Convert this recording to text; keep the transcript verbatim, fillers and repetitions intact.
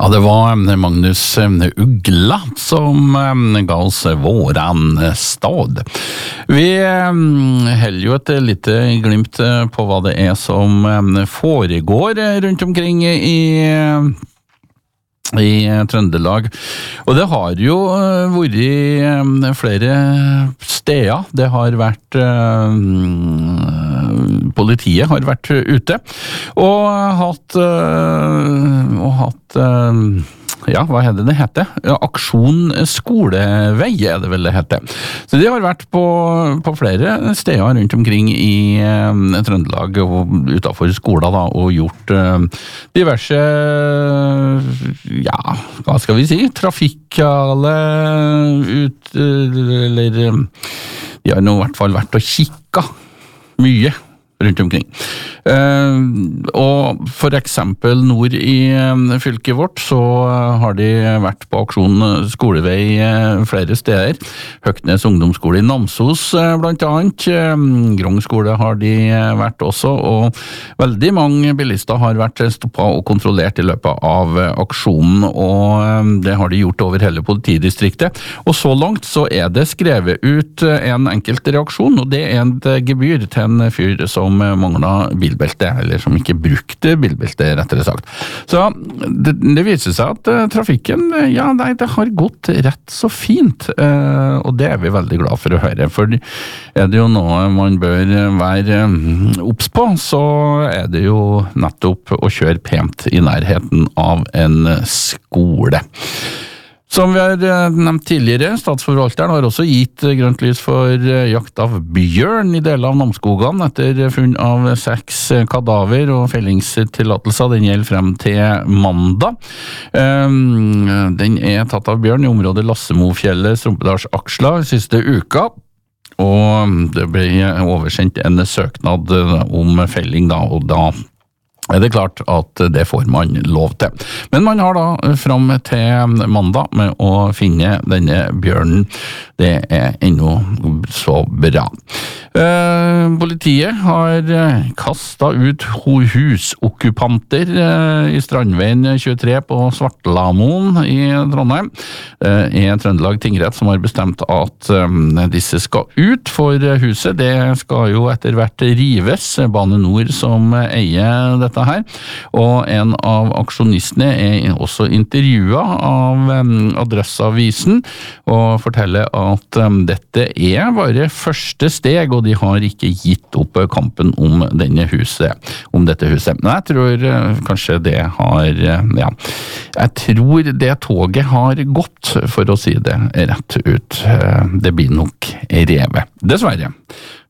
Ja, det var Magnus Ugla som ga oss våran stad. Vi heller jo et lite glimt på hva det er som foregår rundt omkring i i Trøndelag, og det har jo vært flere steder. Det har vært politiet har vært ute og hatt og hatt ja, hva heter det heter? Aksjon skolevei er det vel det heter. Så de har vært på, på flere steder rundt omkring i eh, Trøndelag og utenfor skolen da, og gjort eh, diverse, ja, hva skal vi si, trafikale ut, eller de har nå i hvert fall vært og kikka mye rundt omkring. Uh, og for eksempel nord i uh, fylket vårt så uh, har de vært på aksjon skolevei uh, flere steder. Høgtnes ungdomsskole i Namsos uh, blant annet. Uh, Grong skole har de uh, vært også, og veldig mange bilister har vært stoppet og kontrollert i løpet av uh, aksjonen, og uh, det har de gjort over hele politidistriktet. Og så langt så er det skrevet ut uh, en enkelt reaksjon, og det er et uh, gebyr til en fyr som uh, mangler bil bilbelte, eller som ikke brukte bilbelte, rettere sagt. Så det, det viser seg at uh, trafikken, ja, nei, det har gått rett så fint, uh, og det er vi veldig glad for å høre, for er det jo noe man bør være um, obs på, så er det jo nettopp å kjøre pent i nærheten av en skole. Som vi har nevnt tidligere, statsforvalteren har også gitt grønt lys for jakt av bjørn i deler av Namsskogan etter funn av seks kadaver, og fellingstillatelser den gjelder frem til mandag. Den er tatt av bjørn i området Lassemofjellet, Strumpedalsaksla siste uka, og det ble oversendt en søknad om felling da, og da er det klart at det får man lov til. Men man har da frem til mandag med å finne denne bjørnen. Det er ennå så bra. Eh, politiet har kastet ut husokkupanter eh, i Strandveien tjuetre på Svartlamoen i Trondheim. Det er Trøndelag tingrett som har bestemt at eh, disse skal ut, for huset det skal jo etter hvert rives. Bane Nor som eier dette her, og en av aksjonistene er også intervjuet av um, Adresseavisen og forteller at um, dette er bare første steg, og de har ikke gitt opp kampen om denne huset, om dette huset. Men jeg tror uh, kanskje det har, uh, ja, jeg tror det toget har gått, for å si det rett ut. Uh, det blir nok revet, dessverre.